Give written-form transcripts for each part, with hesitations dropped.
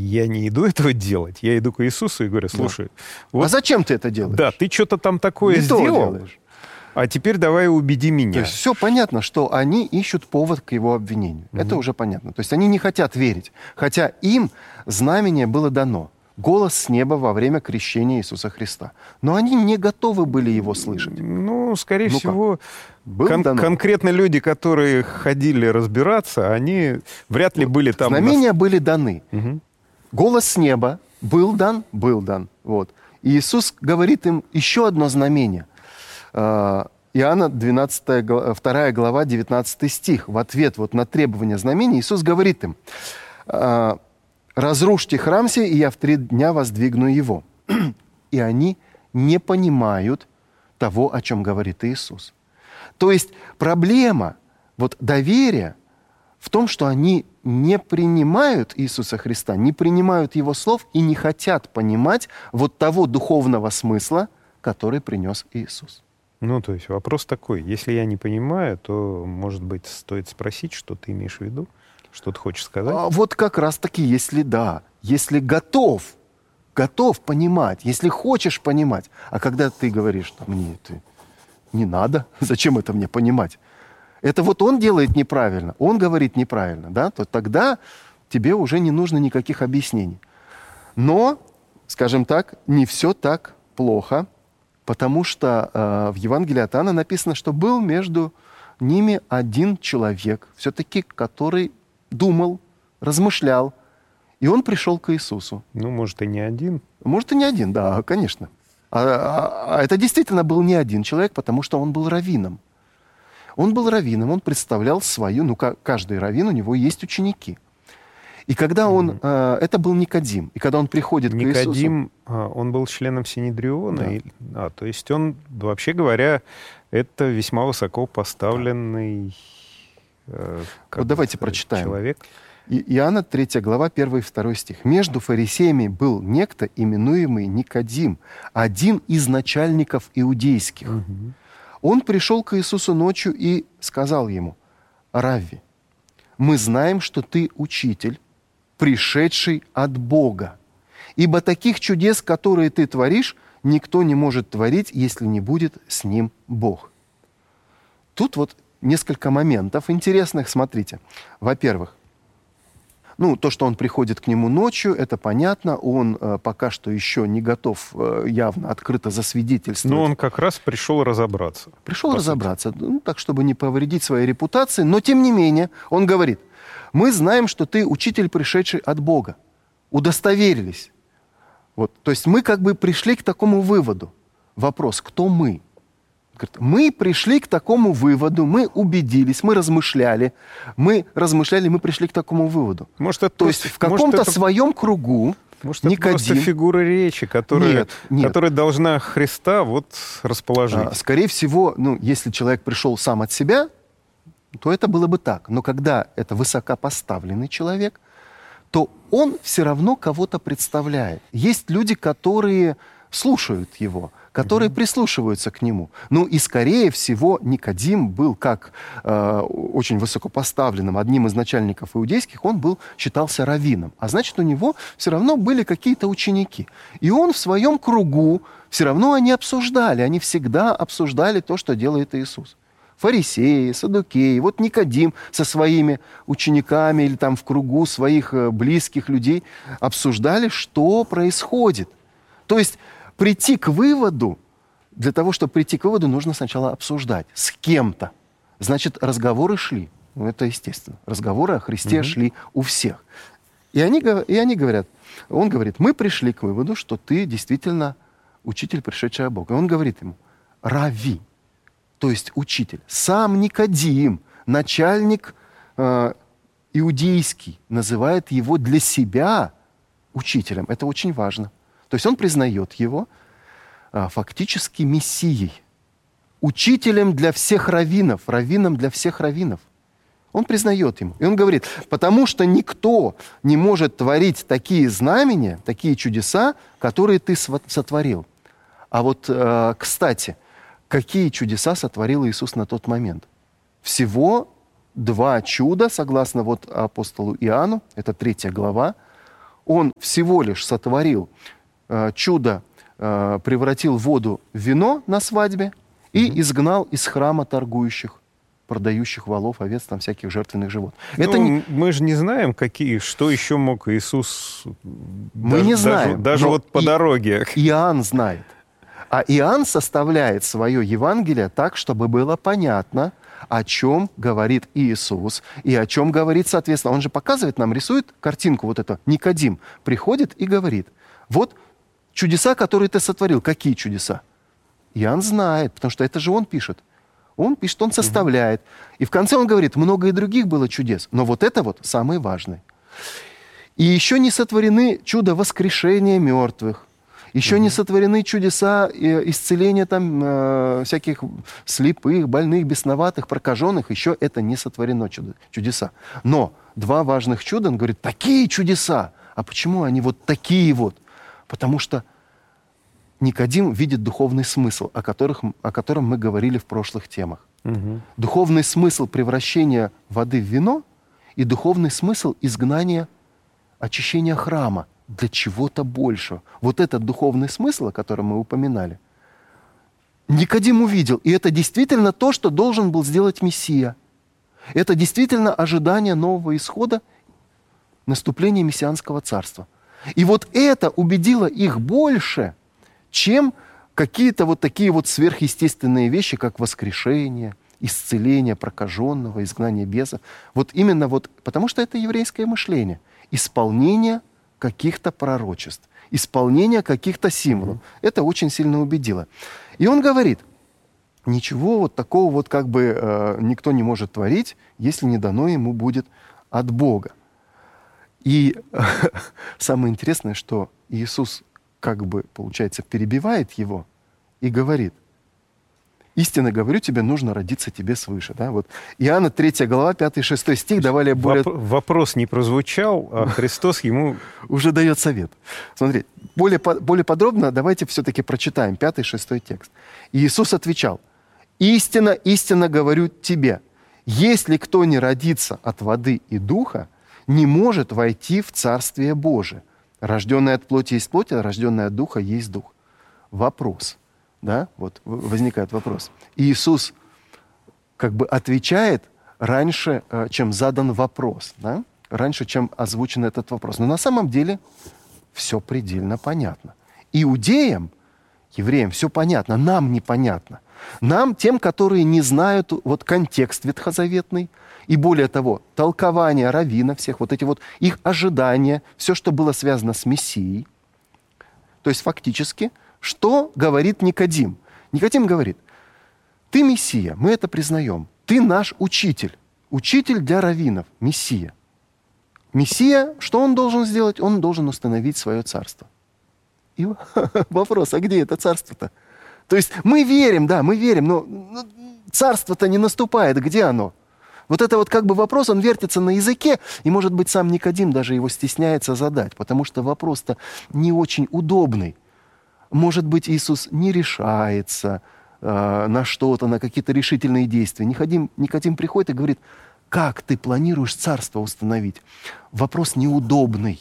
я не иду этого делать. Я иду к Иисусу и говорю: слушай, вот, а зачем ты это делаешь? да, ты что-то там такое сделал, а теперь давай убеди меня. То есть все понятно, что они ищут повод к его обвинению. Это уже понятно. То есть они не хотят верить. Хотя им знамение было дано. Голос с неба во время крещения Иисуса Христа. Но они не готовы были его слышать. Ну, скорее всего, дано. конкретно люди, которые ходили разбираться, они вряд ли были там... Знамения были даны. Голос с неба был дан. Вот. И Иисус говорит им еще одно знамение. Иоанна 2 глава, 19 стих. В ответ вот на требование знамения Иисус говорит им: «Разрушьте храм сей, и я в 3 дня воздвигну его». И они не понимают того, о чем говорит Иисус. То есть проблема доверия в том, что они не принимают Иисуса Христа, не принимают Его слов и не хотят понимать того духовного смысла, который принес Иисус. Ну, то есть вопрос такой: если я не понимаю, то, может быть, стоит спросить, что ты имеешь в виду, что ты хочешь сказать? Вот как раз-таки, если готов понимать, если хочешь понимать, а когда ты говоришь: мне это не надо, зачем это мне понимать? Это он делает неправильно, он говорит неправильно, да, то тогда тебе уже не нужно никаких объяснений. Но, скажем так, не все так плохо, потому что в Евангелии от Иоанна написано, что был между ними один человек, все-таки, который думал, размышлял, и он пришел к Иисусу. Ну, может, и не один. Может, и не один, да, конечно. А это действительно был не один человек, потому что он был раввином. Он был раввином, он представлял свою, каждый раввин, у него есть ученики. И когда он, это был Никодим, и когда он приходит к Иисусу... Никодим, он был членом Синедриона, да. То есть он, вообще говоря, это весьма высоко поставленный давайте прочитаем. Человек. Иоанна 3 глава, 1 и 2 стих. «Между фарисеями был некто, именуемый Никодим, один из начальников иудейских. Он пришел к Иисусу ночью и сказал ему: „Равви, мы знаем, что ты учитель, пришедший от Бога. Ибо таких чудес, которые ты творишь, никто не может творить, если не будет с ним Бог». Тут несколько моментов интересных. Смотрите. Во-первых, то, что он приходит к нему ночью, это понятно. Он пока что еще не готов явно, открыто засвидетельствовать. Но он как раз пришел разобраться. Пришел разобраться, так, чтобы не повредить своей репутации. Но, тем не менее, он говорит: «Мы знаем, что ты учитель, пришедший от Бога». Удостоверились. То есть мы пришли к такому выводу. Вопрос: кто мы? Мы пришли к такому выводу, мы убедились, мы размышляли, мы пришли к такому выводу. Может, это То есть в каком-то своем кругу может, Никодим... это просто фигура речи, которая должна Христа расположить. Скорее всего, если человек пришел сам от себя, то это было бы так. Но когда это высокопоставленный человек, то он все равно кого-то представляет. Есть люди, которые слушают его, которые прислушиваются к нему. И, скорее всего, Никодим был как очень высокопоставленным, одним из начальников иудейских, он считался раввином. А значит, у него все равно были какие-то ученики. И он в своем кругу, все равно они всегда обсуждали то, что делает Иисус. Фарисеи, саддукеи, Никодим со своими учениками или в кругу своих близких людей обсуждали, что происходит. То есть прийти к выводу, для того, чтобы прийти к выводу, нужно сначала обсуждать с кем-то. Значит, разговоры шли. Это естественно. Разговоры о Христе шли у всех. И они говорят, он говорит: мы пришли к выводу, что ты действительно учитель, пришедший от Бога. И он говорит ему: равви, то есть учитель. Сам Никодим, начальник иудейский, называет его для себя учителем. Это очень важно. То есть он признает его фактически мессией, учителем для всех раввинов, раввином для всех раввинов. Он признает ему. И он говорит: потому что никто не может творить такие знамения, такие чудеса, которые ты сотворил. А кстати, какие чудеса сотворил Иисус на тот момент? Всего 2 чуда, согласно апостолу Иоанну, это 3 глава. Он всего лишь сотворил чудо, превратил воду в вино на свадьбе и изгнал из храма торгующих, продающих волов, овец, там всяких жертвенных животных. Мы же не знаем, что еще мог Иисус... Мы не знаем. Даже вот по дороге. Иоанн знает. А Иоанн составляет свое Евангелие так, чтобы было понятно, о чем говорит Иисус и о чем говорит, соответственно. Он же показывает нам, рисует картинку вот эту. Никодим приходит и говорит: вот чудеса, которые ты сотворил. Какие чудеса? Иоанн знает, потому что это же он пишет. Он пишет, он составляет. И в конце он говорит: много и других было чудес, но вот это вот самое важное. И еще не сотворены чудо воскрешения мертвых. Еще не сотворены чудеса исцеления там, всяких слепых, больных, бесноватых, прокаженных. Еще это не сотворено чудеса. Но два важных чуда, он говорит: такие чудеса. А почему они вот такие вот? Потому что Никодим видит духовный смысл, о котором мы говорили в прошлых темах. Духовный смысл превращения воды в вино и духовный смысл изгнания, очищения храма для чего-то большего. Вот этот духовный смысл, о котором мы упоминали, Никодим увидел. И это действительно то, что должен был сделать Мессия. Это действительно ожидание нового исхода, наступления мессианского царства. И вот это убедило их больше, чем какие-то вот такие вот сверхъестественные вещи, как воскрешение, исцеление прокаженного, изгнание бесов. Вот именно вот, потому что это еврейское мышление. Исполнение каких-то пророчеств, исполнение каких-то символов. Это очень сильно убедило. И он говорит: ничего вот такого вот как бы никто не может творить, если не дано ему будет от Бога. И самое интересное, что Иисус как бы, получается, перебивает его и говорит: истинно говорю тебе, нужно родиться тебе свыше. Да? Вот. Иоанна 3 глава, 5-6 стих давали более... Вопрос не прозвучал, а Христос ему... Уже дает совет. Смотри, более подробно давайте все-таки прочитаем 5-6 текст. Иисус отвечал: истинно, истинно говорю тебе, если кто не родится от воды и духа, не может войти в Царствие Божие. Рожденный от плоти есть плоть, а рожденный от духа есть дух. Вопрос. Да? Вот возникает вопрос. Иисус как бы отвечает раньше, чем задан вопрос. Да? Раньше, чем озвучен этот вопрос. Но на самом деле все предельно понятно. Иудеям, евреям все понятно, нам непонятно. Нам, тем, которые не знают вот контекст ветхозаветный, и более того, толкование раввинов всех, вот эти вот их ожидания, все, что было связано с Мессией. То есть фактически, что говорит Никодим? Никодим говорит: ты Мессия, мы это признаем. Ты наш учитель. Учитель для раввинов, Мессия. Мессия, что он должен сделать? Он должен установить свое царство. И вопрос: а где это царство-то? То есть мы верим, да, мы верим, но царство-то не наступает. Где оно? Вот это вот как бы вопрос, он вертится на языке, и, может быть, сам Никодим даже его стесняется задать, потому что вопрос-то не очень удобный. Может быть, Иисус не решается на что-то, на какие-то решительные действия. Никодим приходит и говорит: как ты планируешь царство установить? Вопрос неудобный.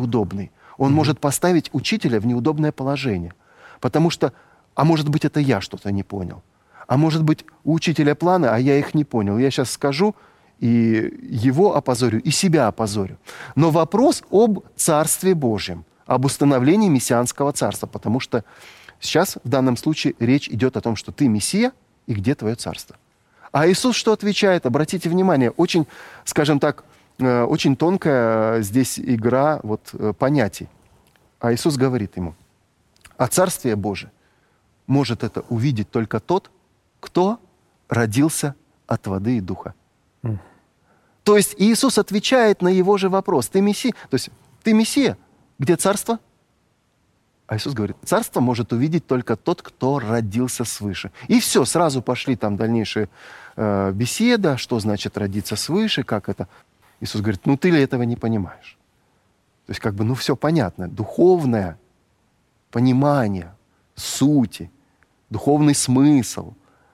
Он может поставить учителя в неудобное положение. Потому что, а может быть, это я что-то не понял. А может быть, у учителя планы, а я их не понял. Я сейчас скажу, и его опозорю, и себя опозорю. Но вопрос об Царстве Божьем, об установлении мессианского царства, потому что сейчас в данном случае речь идет о том, что ты Мессия, и где твое царство. А Иисус что отвечает? Обратите внимание, очень, скажем так, очень тонкая здесь игра вот, понятий. А Иисус говорит ему: а Царствие Божие может это увидеть только тот, кто родился от воды и духа. То есть Иисус отвечает на его же вопрос: ты Мессия? То есть ты Мессия? Где царство? А Иисус говорит: царство может увидеть только тот, кто родился свыше. И все, сразу пошли там дальнейшие беседа, что значит родиться свыше, как это. Иисус говорит: ну ты ли этого не понимаешь? То есть как бы, ну все понятно. Духовное понимание сути, духовный смысл.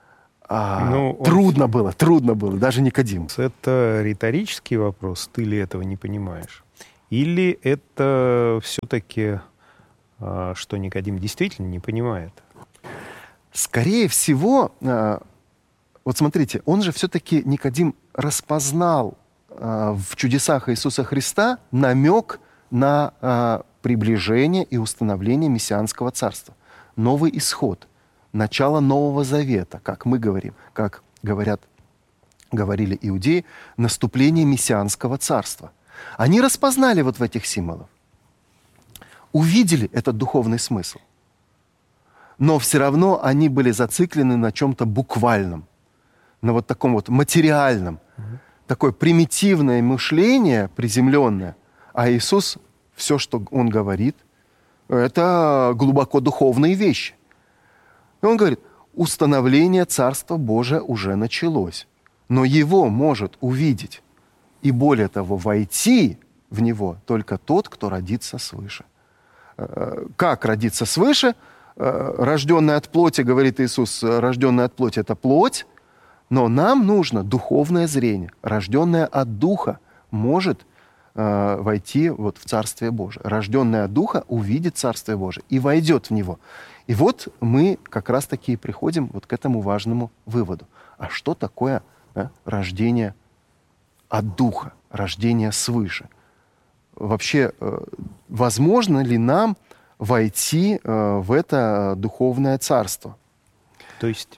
Трудно было, даже Никодиму. Это риторический вопрос, ты ли этого не понимаешь? Или это все-таки, что Никодим действительно не понимает? Скорее всего, вот смотрите, он же все-таки, Никодим, распознал в чудесах Иисуса Христа намек на приближение и установление мессианского царства. Новый исход, начало Нового Завета, как мы говорим, как говорили иудеи, наступление мессианского царства. Они распознали вот в этих символах, увидели этот духовный смысл. Но все равно они были зациклены на чем-то буквальном, на вот таком вот материальном. Такое примитивное мышление, приземленное. А Иисус, все, что Он говорит, это глубоко духовные вещи. И Он говорит, установление Царства Божия уже началось. Но его может увидеть и, более того, войти в него только тот, кто родится свыше. Как родиться свыше? Рожденный от плоти, говорит Иисус, рожденный от плоти – это плоть, но нам нужно духовное зрение. Рожденное от Духа может войти вот в Царствие Божие. Рожденное от Духа увидит Царствие Божие и войдет в него. И вот мы как раз-таки приходим вот к этому важному выводу. А что такое рождение от Духа, рождение свыше? Вообще, возможно ли нам войти в это духовное царство? То есть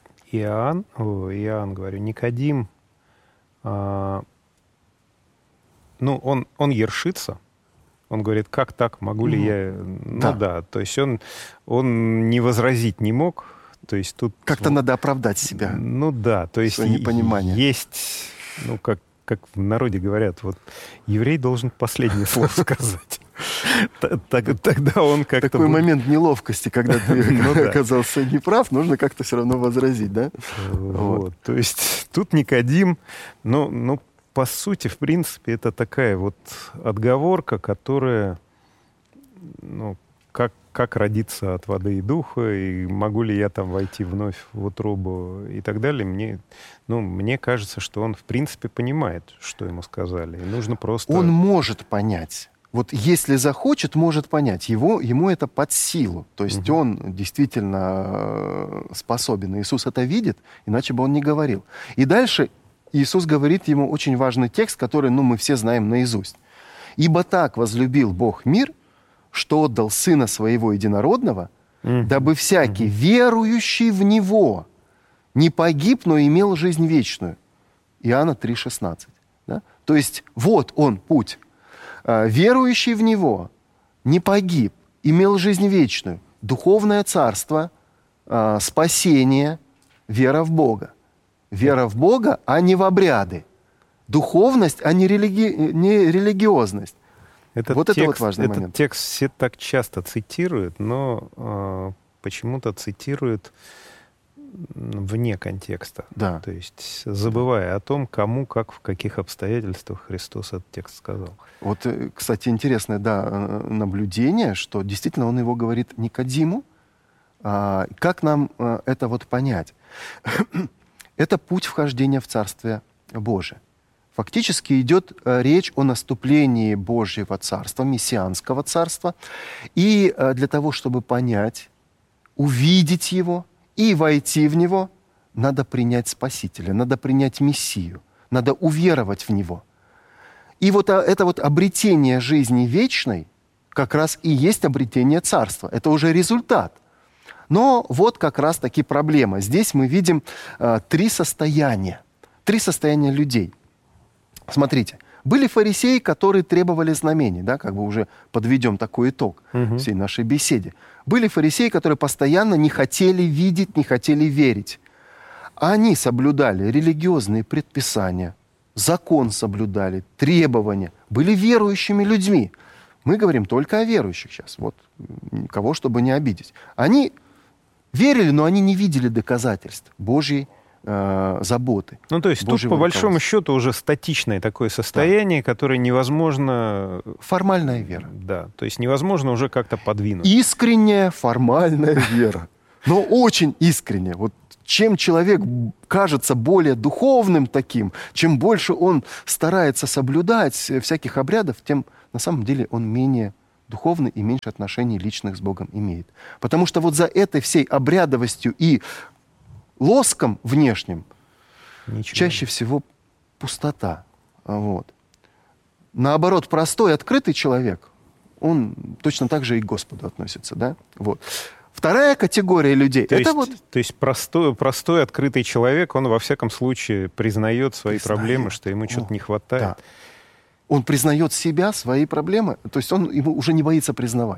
Никодим, он ершится, он говорит, как так, могу ли я... Ну да, то есть он не возразить не мог. То есть тут... Как-то надо оправдать себя. Ну да, то есть есть, как в народе говорят, вот еврей должен последнее слово сказать. Тогда он как-то... Такой момент неловкости, когда ты оказался неправ, нужно как-то все равно возразить, да? Вот. То есть тут Никодим, по сути, в принципе, это такая вот отговорка, которая, как родиться от воды и духа, и могу ли я там войти вновь в утробу и так далее. Мне кажется, что он, в принципе, понимает, что ему сказали. И нужно просто... Он может понять. Вот если захочет, может понять. Ему это под силу. То есть он действительно способен. Иисус это видит, иначе бы он не говорил. И дальше Иисус говорит ему очень важный текст, который мы все знаем наизусть. «Ибо так возлюбил Бог мир, что отдал Сына Своего Единородного, дабы всякий, верующий в Него, не погиб, но имел жизнь вечную». Иоанна 3,16. Да? То есть вот он, путь. Верующий в Него не погиб, имел жизнь вечную. Духовное царство, спасение, вера в Бога. Вера в Бога, а не в обряды. Духовность, а не религиозность. Это важный момент. Этот текст все так часто цитируют, но почему-то цитируют вне контекста. Да. То есть забывая о том, кому, как, в каких обстоятельствах Христос этот текст сказал. Вот, кстати, интересное наблюдение, что действительно он его говорит Никодиму. Как нам это вот понять? Это путь вхождения в Царствие Божие. Фактически идет речь о наступлении Божьего Царства, мессианского Царства. И для того, чтобы понять, увидеть его и войти в него, надо принять Спасителя, надо принять Мессию, надо уверовать в него. И вот это вот обретение жизни вечной как раз и есть обретение Царства. Это уже результат. Но вот как раз-таки проблема. Здесь мы видим три состояния людей. Смотрите, были фарисеи, которые требовали знамений, да, как бы уже подведем такой итог всей нашей беседе. Были фарисеи, которые постоянно не хотели видеть, не хотели верить. Они соблюдали религиозные предписания, закон соблюдали, требования, были верующими людьми. Мы говорим только о верующих сейчас, вот, кого чтобы не обидеть. Они верили, но они не видели доказательств Божьей заботы. То есть тут, по большому счету, уже статичное такое состояние, которое невозможно... Формальная вера. Да, то есть невозможно уже как-то подвинуть. Искренняя формальная вера. Но очень искренняя. Вот чем человек кажется более духовным таким, чем больше он старается соблюдать всяких обрядов, тем на самом деле он менее духовный и меньше отношений личных с Богом имеет. Потому что вот за этой всей обрядовостью и лоском внешним чаще всего пустота. Вот. Наоборот, простой, открытый человек, он точно так же и к Господу относится. Да? Вот. Вторая категория людей... То есть простой, открытый человек, он во всяком случае признает свои проблемы, что ему что-то не хватает. Да. Он признает себя, свои проблемы, то есть он ему уже не боится признавать.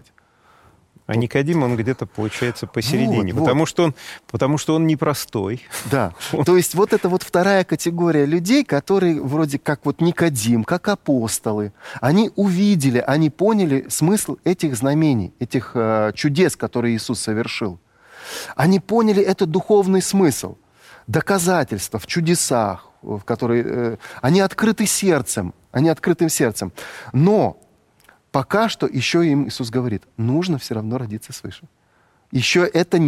А Никодим, он где-то, получается, посередине, потому что он непростой. Да, то есть вот это вот вторая категория людей, которые вроде как вот Никодим, как апостолы, они увидели, они поняли смысл этих знамений, этих чудес, которые Иисус совершил. Они поняли этот духовный смысл, доказательства в чудесах, в которые они открыты сердцем, открытым сердцем. Но пока что еще им Иисус говорит, нужно все равно родиться свыше. Еще это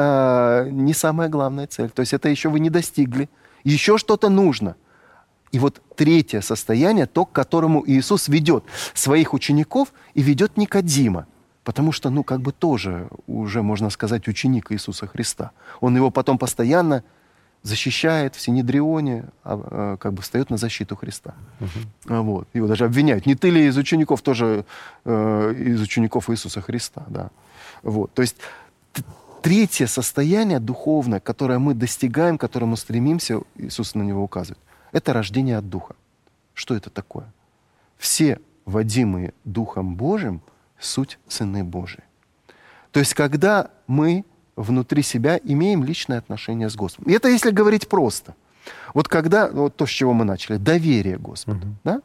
не самая главная цель. То есть это еще вы не достигли. Еще что-то нужно. И вот третье состояние, то, к которому Иисус ведет своих учеников и ведет Никодима. Потому что, как бы тоже уже, можно сказать, ученик Иисуса Христа. Он его потом постоянно защищает в Синедрионе, как бы встает на защиту Христа. Вот. Его даже обвиняют. Не ты ли из учеников тоже, из учеников Иисуса Христа? Да. Вот. То есть третье состояние духовное, которое мы достигаем, к которому стремимся, Иисус на него указывает, это рождение от Духа. Что это такое? Все водимые Духом Божьим суть сыны Божии. То есть когда мы внутри себя имеем личное отношение с Господом. И это если говорить просто. Вот когда, вот то, с чего мы начали, доверие Господу. Да?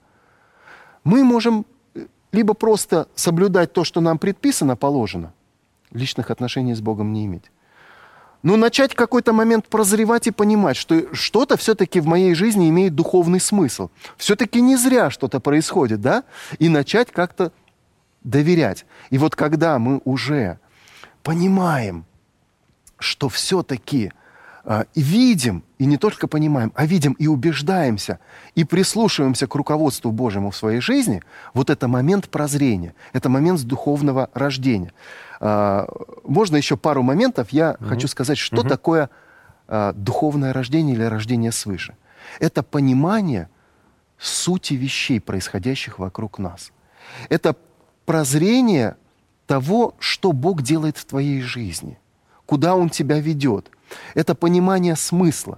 Мы можем либо просто соблюдать то, что нам предписано, положено, личных отношений с Богом не иметь. Но начать в какой-то момент прозревать и понимать, что что-то все-таки в моей жизни имеет духовный смысл. Все-таки не зря что-то происходит, да? И начать как-то доверять. И вот когда мы уже понимаем, что все-таки видим, и не только понимаем, а видим и убеждаемся, и прислушиваемся к руководству Божьему в своей жизни, вот это момент прозрения, это момент духовного рождения. Можно еще пару моментов, я хочу сказать, что такое духовное рождение или рождение свыше. Это понимание сути вещей, происходящих вокруг нас. Это прозрение того, что Бог делает в твоей жизни, куда Он тебя ведет. Это понимание смысла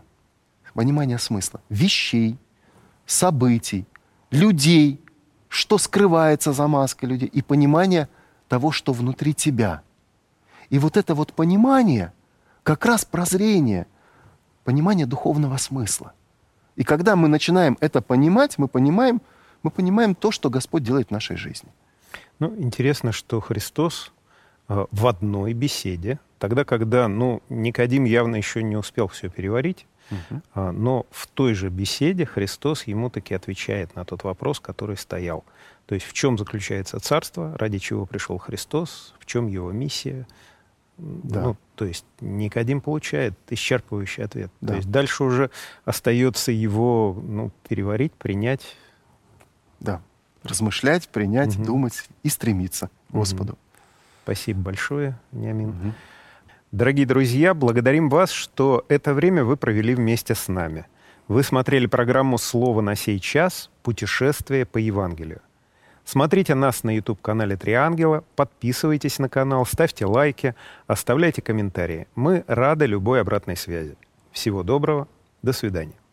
вещей, событий, людей, что скрывается за маской людей, и понимание того, что внутри тебя. И вот это вот понимание, как раз прозрение, понимание духовного смысла. И когда мы начинаем это понимать, мы понимаем то, что Господь делает в нашей жизни. Интересно, что Христос в одной беседе, тогда, когда Никодим явно еще не успел все переварить, но в той же беседе Христос ему таки отвечает на тот вопрос, который стоял. То есть в чем заключается царство, ради чего пришел Христос, в чем его миссия. Да. То есть Никодим получает исчерпывающий ответ. Да. То есть дальше уже остается его переварить, принять. Да. Размышлять, принять, думать и стремиться к Господу. Спасибо большое, Вениамин. Дорогие друзья, благодарим вас, что это время вы провели вместе с нами. Вы смотрели программу «Слово на сей час. Путешествие по Евангелию». Смотрите нас на YouTube-канале «Три ангела», подписывайтесь на канал, ставьте лайки, оставляйте комментарии. Мы рады любой обратной связи. Всего доброго, до свидания.